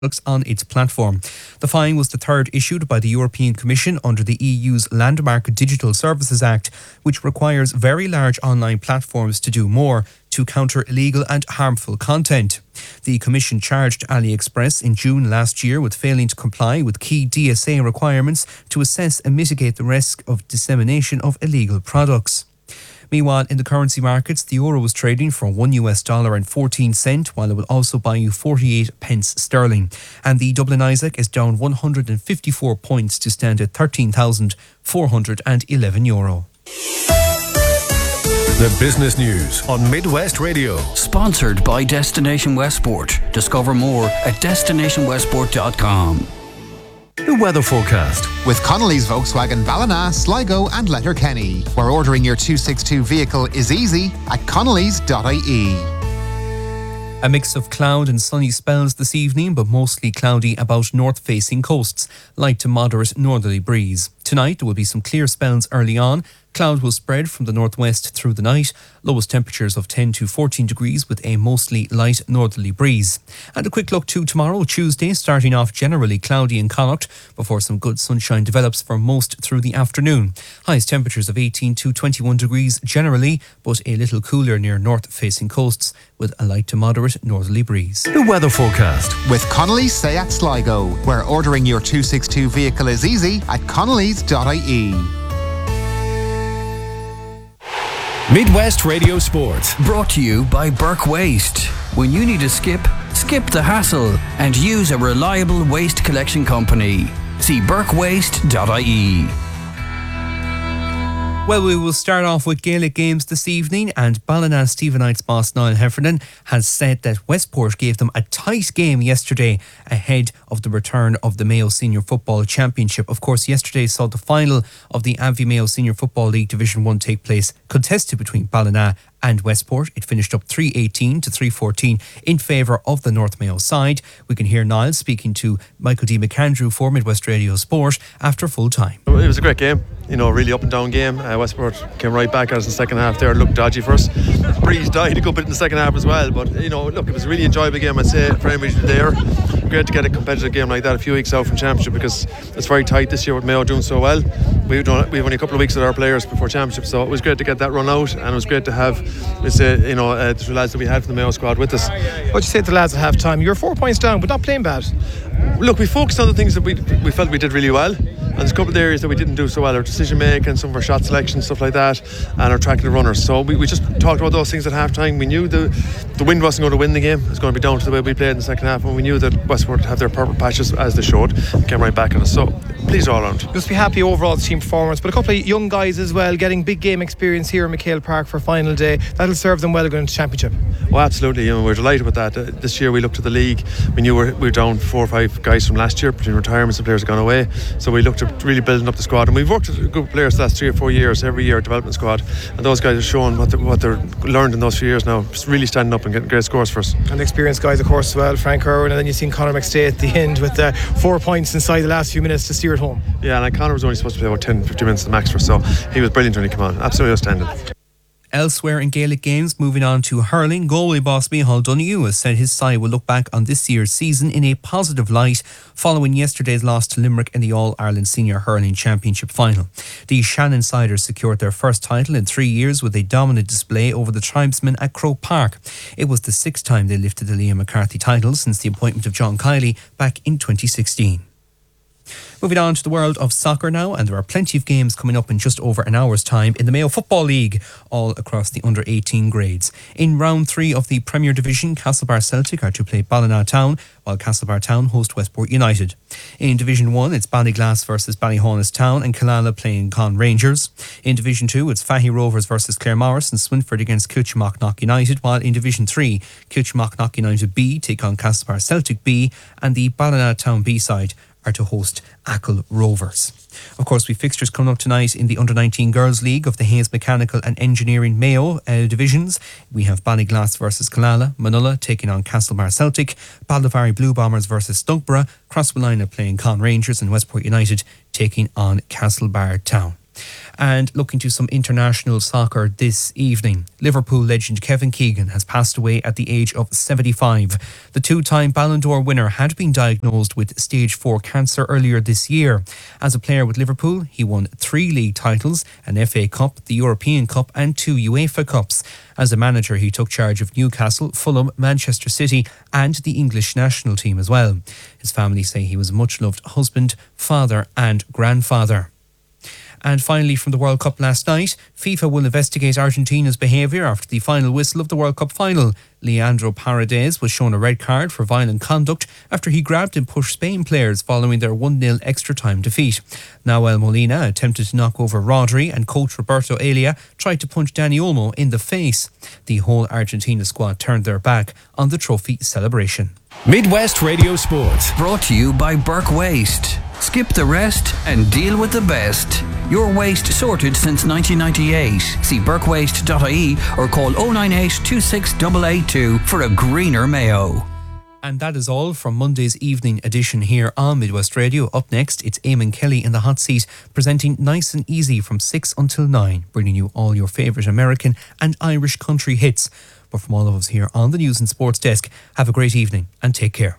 on its platform. The fine was the third issued by the European Commission under the EU's Landmark Digital Services Act, which requires very large online platforms to do more to counter illegal and harmful content. The Commission charged AliExpress in June last year with failing to comply with key DSA requirements to assess and mitigate the risk of dissemination of illegal products. Meanwhile, in the currency markets, the euro was trading for $1.14, while it will also buy you 48 pence sterling. And the Dublin Isaac is down 154 points to stand at €13,411. The business news on Midwest Radio. Sponsored by Destination Westport. Discover more at destinationwestport.com. The weather forecast with Connolly's Volkswagen Ballina, Sligo and Letterkenny, where ordering your 262 vehicle is easy at connolly's.ie. A mix of cloud and sunny spells this evening, but mostly cloudy about north-facing coasts. Light to moderate northerly breeze. Tonight there will be some clear spells early on. Cloud will spread from the northwest through the night. Lowest temperatures of 10 to 14 degrees with a mostly light northerly breeze. And a quick look to tomorrow, Tuesday, starting off generally cloudy in Connacht before some good sunshine develops for most through the afternoon. Highest temperatures of 18 to 21 degrees generally, but a little cooler near north-facing coasts with a light to moderate northerly breeze. The weather forecast with Connolly's Seat Sligo, where ordering your 262 vehicle is easy at connolly's.ie. Midwest Radio Sport. Brought to you by Burke Waste. When you need to skip the hassle and use a reliable waste collection company. See burkewaste.ie. Well, we will start off with Gaelic games this evening, and Ballina Stephenites boss Niall Heffernan has said that Westport gave them a tight game yesterday ahead of the return of the Mayo Senior Football Championship. Of course, yesterday saw the final of the Abbey Mayo Senior Football League Division 1 take place, contested between Ballina and Westport. It finished up 3-18 to 3-14 in favour of the North Mayo side. We can hear Niall speaking to Michael D. McAndrew for Midwest Radio Sport after full time. It was a great game, really up and down game. Westport came right back at us in the second half there, looked dodgy for us. Breeze died a good bit in the second half as well, but look, it was a really enjoyable game, I'd say, for anybody there. Great to get a competitive game like that a few weeks out from Championship, because it's very tight this year with Mayo doing so well. We've only a couple of weeks with our players before Championship, so it was great to get that run out, and it was great to have the two lads that we had from the Mayo squad with us. What'd you say to the lads at half time? You were 4 points down, but not playing bad. Look, we focused on the things that we felt we did really well, and there's a couple of areas that we didn't do so well: our decision making, some of our shot selection, stuff like that, and our tracking the runners. So we just talked about those things at half time. We knew the wind wasn't going to win the game. It was going to be down to the way we played in the second half, and we knew that Westport would have their purple patches as they showed, and came right back on us. So pleased all around. Just be happy overall with the team performance, but a couple of young guys as well getting big game experience here in McHale Park for final day. That'll serve them well going into Championship. Oh, absolutely. We're delighted with that. This year we looked at the league. We knew we were down 4 or 5 guys from last year between retirements and players have gone away. So we looked at really building up the squad, and we've worked with good players the last 3 or 4 years, every year, development squad, and those guys are showing what they've learned in those few years now, just really standing up and getting great scores for us. And the experienced guys, of course, as well, Frank Irwin, and then you've seen Conor McStay at the end with 4 points inside the last few minutes to steer it home. Yeah, and Conor was only supposed to play about 10-15 minutes at the max for us, so he was brilliant when he came on, absolutely outstanding. Elsewhere in Gaelic games, moving on to hurling, Galway boss Micheál Donoghue has said his side will look back on this year's season in a positive light following yesterday's loss to Limerick in the All-Ireland Senior Hurling Championship final. The Shannon Siders secured their first title in 3 years with a dominant display over the tribesmen at Croke Park. It was the 6th time they lifted the Liam McCarthy title since the appointment of John Kiley back in 2016. Moving on to the world of soccer now, and there are plenty of games coming up in just over an hour's time in the Mayo Football League, all across the under-18 grades. In round 3 of the Premier Division, Castlebar Celtic are to play Ballina Town, while Castlebar Town host Westport United. In Division 1, it's Ballyglass versus Ballyhonus Town and Killala playing Con Rangers. In Division 2, it's Fahy Rovers versus Claremorris and Swinford against Kilchamacknock United, while in Division 3, Kilchamacknock United B take on Castlebar Celtic B, and the Ballina Town B side are to host Achill Rovers. Of course, we've fixtures coming up tonight in the Under-19 Girls League of the Hayes Mechanical and Engineering Mayo divisions. We have Ballyglass versus Killala, Manulla taking on Castlebar Celtic, Ballyvary Blue Bombers versus Stugborough, Crosswillina playing Con Rangers, and Westport United taking on Castlebar Town. And looking to some international soccer this evening, Liverpool legend Kevin Keegan has passed away at the age of 75. The two-time Ballon d'Or winner had been diagnosed with stage 4 cancer earlier this year. As a player with Liverpool, he won 3 league titles, an FA Cup, the European Cup and 2 UEFA Cups. As a manager, he took charge of Newcastle, Fulham, Manchester City and the English national team as well. His family say he was a much-loved husband, father and grandfather. And finally, from the World Cup last night, FIFA will investigate Argentina's behaviour after the final whistle of the World Cup final. Leandro Paredes was shown a red card for violent conduct after he grabbed and pushed Spain players following their 1-0 extra-time defeat. Nahuel Molina attempted to knock over Rodri and coach Roberto Elia tried to punch Dani Olmo in the face. The whole Argentina squad turned their back on the trophy celebration. Midwest Radio Sport. Brought to you by Burke Waste. Skip the rest and deal with the best. Your waste sorted since 1998. See burkewaste.ie or call 098 26882 for a greener Mayo. And that is all from Monday's evening edition here on Midwest Radio. Up next, it's Eamon Kelly in the hot seat, presenting Nice and Easy from 6 until 9, bringing you all your favourite American and Irish country hits. But from all of us here on the News and Sports Desk, have a great evening and take care.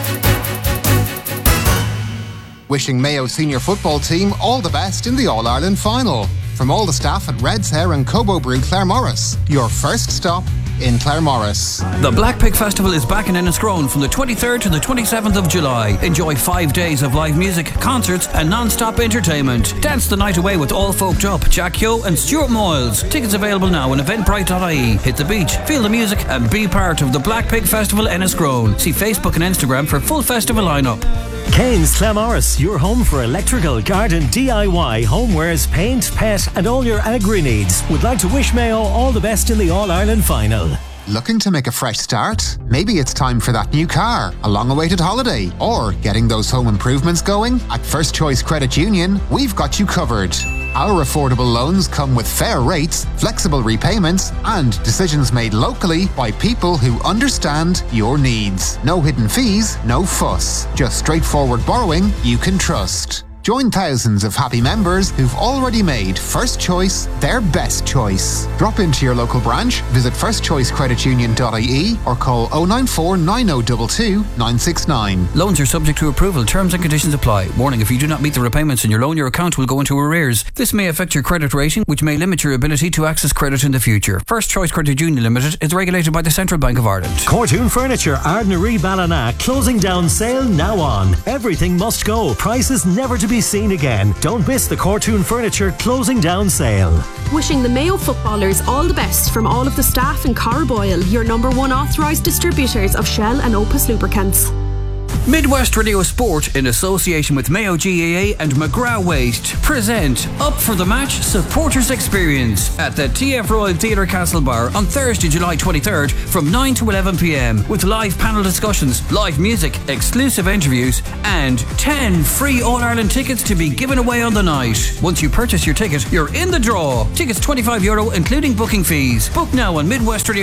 Wishing Mayo senior football team all the best in the All-Ireland final. From all the staff at Red's Hair and Cobo Brew Claremorris, your first stop in Claremorris. The Black Pig Festival is back in Enniscrone from the 23rd to the 27th of July. Enjoy 5 days of live music, concerts and non-stop entertainment. Dance the night away with All Folked Up, Jack Yo and Stuart Moyles. Tickets available now on eventbrite.ie. Hit the beach, feel the music and be part of the Black Pig Festival Enniscrone. See Facebook and Instagram for full festival lineup. Kane's Claremorris, your home for electrical, garden, DIY, homewares, paint, pet and all your agri needs. Would like to wish Mayo all the best in the All-Ireland final. Looking to make a fresh start? Maybe it's time for that new car, a long-awaited holiday, or getting those home improvements going? At First Choice Credit Union, we've got you covered. Our affordable loans come with fair rates, flexible repayments, and decisions made locally by people who understand your needs. No hidden fees, no fuss. Just straightforward borrowing you can trust. Join thousands of happy members who've already made First Choice their best choice. Drop into your local branch, visit firstchoicecreditunion.ie or call 094 9022 969. Loans are subject to approval. Terms and conditions apply. Warning, if you do not meet the repayments in your loan, your account will go into arrears. This may affect your credit rating, which may limit your ability to access credit in the future. First Choice Credit Union Limited is regulated by the Central Bank of Ireland. Cortoon Furniture, Ardnaree Ballina, closing down sale now on. Everything must go. Prices never to be seen again. Don't miss the Cortoon Furniture closing down sale. Wishing the Mayo footballers all the best from all of the staff in Carboyle, your number 1 authorised distributors of Shell and Opus lubricants. Midwest Radio Sport, in association with Mayo GAA and McGrath Waste, present Up for the Match Supporters Experience at the TF Royal Theatre Castlebar on Thursday, July 23rd from 9 to 11 p.m. with live panel discussions, live music, exclusive interviews and 10 free All-Ireland tickets to be given away on the night. Once you purchase your ticket, you're in the draw. Tickets €25 including booking fees. Book now on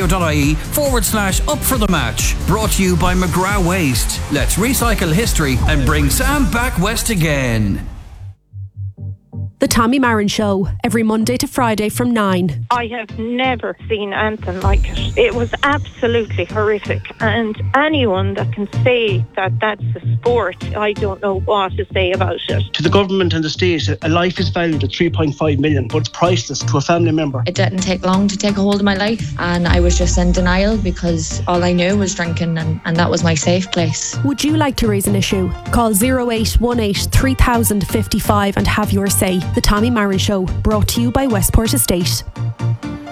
midwestradio.ie/Up for the Match. Brought to you by McGrath Waste. Let's recycle history and bring Sam back west again. The Tommy Marin Show, every Monday to Friday from 9. I have never seen anything like it. It was absolutely horrific. And anyone that can say that that's a sport, I don't know what to say about it. To the government and the state, a life is valued at 3.5 million, but it's priceless to a family member. It didn't take long to take a hold of my life, and I was just in denial because all I knew was drinking, and that was my safe place. Would you like to raise an issue? Call 0818 3055 and have your say. The Tommy Marin Show, brought to you by Westport Estate.